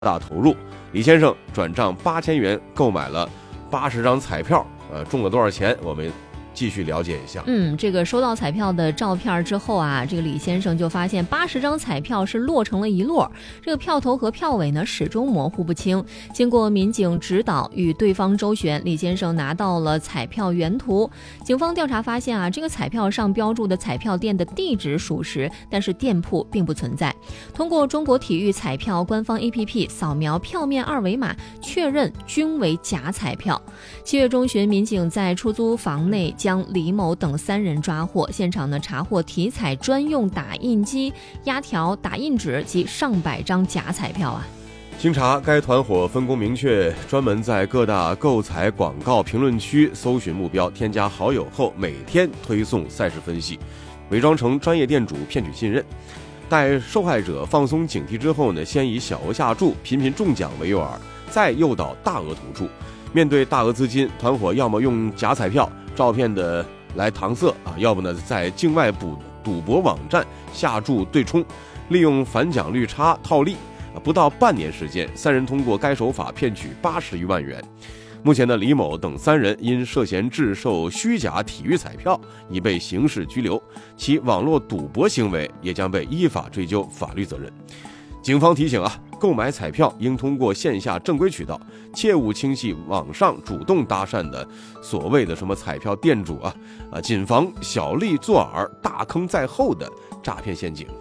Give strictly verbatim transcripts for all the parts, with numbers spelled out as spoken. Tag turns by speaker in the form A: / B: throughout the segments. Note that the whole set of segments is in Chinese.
A: 大投入。李先生转账八千元购买了八十张彩票，呃，中了多少钱？我们继续了解一下。
B: 嗯，这个收到彩票的照片之后啊，这个李先生就发现八十张彩票是落成了一摞，这个票头和票尾呢始终模糊不清。经过民警指导与对方周旋，李先生拿到了彩票原图。警方调查发现啊，这个彩票上标注的彩票店的地址属实，但是店铺并不存在。通过中国体育彩票官方 A P P 扫描票面二维码，确认均为假彩票。七月中旬，民警在出租房内将李某等三人抓获，现场呢查获体彩专用打印机、压条、打印纸及上百张假彩票啊。
A: 经查，该团伙分工明确，专门在各大购彩广告评论区搜寻目标，添加好友后每天推送赛事分析，伪装成专业店主骗取信任。待受害者放松警惕之后呢，先以小额下注、频频中奖为诱饵，再诱导大额投注。面对大额资金，团伙要么用假彩票照片的来搪塞啊，要不呢在境外赌赌博网站下注对冲，利用反奖率差套利啊。不到半年时间，三人通过该手法骗取八十余万元。目前的李某等三人因涉嫌制售虚假体育彩票已被刑事拘留，其网络赌博行为也将被依法追究法律责任。警方提醒啊，购买彩票应通过线下正规渠道，切勿轻信网上主动搭讪的所谓的什么彩票店主啊啊，谨防小利作饵、大坑在后的诈骗陷阱。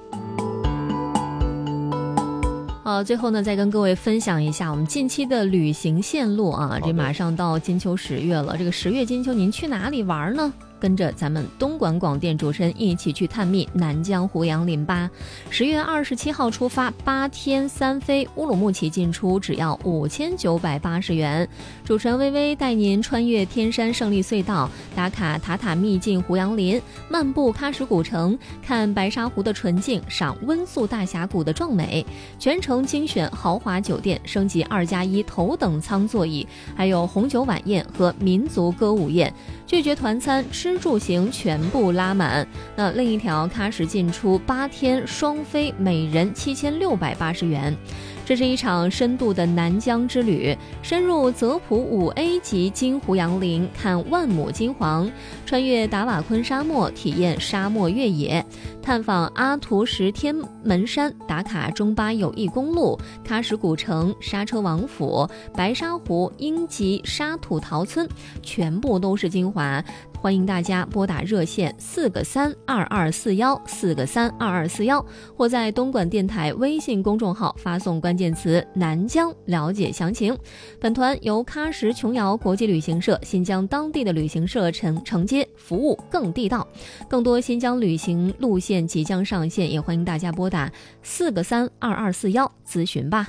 B: 好，最后呢，再跟各位分享一下我们近期的旅行线路啊，这马上到金秋十月了，这个十月金秋您去哪里玩呢？跟着咱们东莞广电主持人一起去探秘南疆胡杨林吧。十月二十七号出发，八天三飞，乌鲁木齐进出只要五千九百八十元。主持人微微带您穿越天山胜利隧道，打卡塔塔秘境胡杨林，漫步喀什古城，看白沙湖的纯净，赏温宿大峡谷的壮美。全程精选豪华酒店，升级二加一头等舱座椅，还有红酒晚宴和民族歌舞宴，拒绝团餐，吃住行全部拉满。那另一条喀什进出八天双飞，每人七千六百八十元。这是一场深度的南疆之旅，深入泽普五 A 级金胡杨林，看万亩金黄，穿越达瓦昆沙漠，体验沙漠越野，探访阿图什天门山，打卡中巴友谊公路、喀什古城、刹车王府、白沙湖、英吉沙土陶村，全部都是精华。欢迎大家拨打热线四个三二二四幺四个三二二四幺，或在东莞电台微信公众号发送关键词南疆了解详情。本团由喀什琼瑶国际旅行社、新疆当地的旅行社承承接，服务更地道。更多新疆旅行路线即将上线，也欢迎大家拨打四个三二二四幺咨询吧。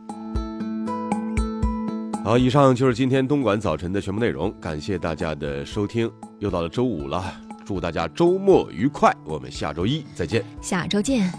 A: 好，以上就是今天东莞早晨的全部内容，感谢大家的收听。又到了周五了，祝大家周末愉快，我们下周一再见。
B: 下周见。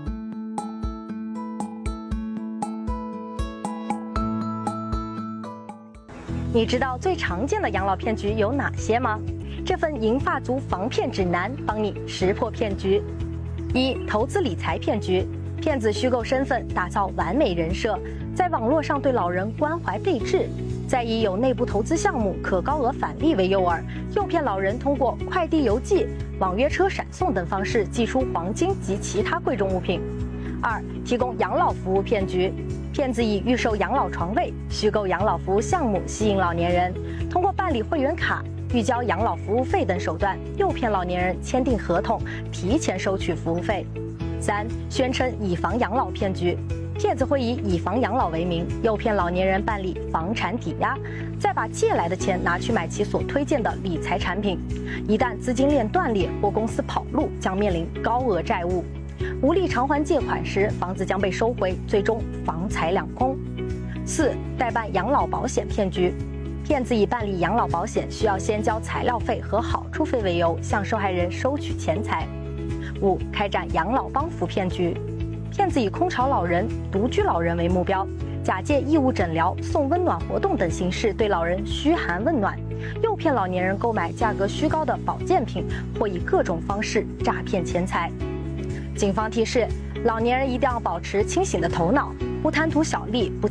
C: 你知道最常见的养老骗局有哪些吗？这份银发族防骗指南帮你识破骗局。一、投资理财骗局，骗子虚构身份，打造完美人设，在网络上对老人关怀备至，再以有内部投资项目可高额返利为诱饵，诱骗老人通过快递邮寄、网约车闪送等方式寄出黄金及其他贵重物品。二、提供养老服务骗局，骗子以预售养老床位、虚构养老服务项目吸引老年人，通过办理会员卡、预交养老服务费等手段，诱骗老年人签订合同，提前收取服务费。三、宣称以房养老骗局，骗子会以以房养老为名，诱骗老年人办理房产抵押，再把借来的钱拿去买其所推荐的理财产品。一旦资金链断裂或公司跑路，将面临高额债务，无力偿还借款时，房子将被收回，最终房财两空。四、代办养老保险骗局，骗子以办理养老保险需要先交材料费和好处费为由，向受害人收取钱财。五、开展养老帮扶骗局，骗子以空巢老人、独居老人为目标，假借义务诊疗、送温暖活动等形式对老人嘘寒问暖，诱骗老年人购买价格虚高的保健品，或以各种方式诈骗钱财。警方提示，老年人一定要保持清醒的头脑， 不贪图小利，不